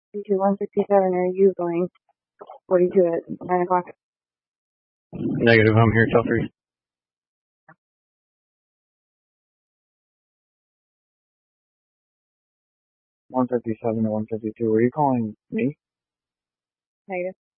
to 167, are you going 42 at 9 o'clock? Negative, I'm here till 3. 157 to 152. Were you calling me? Negative.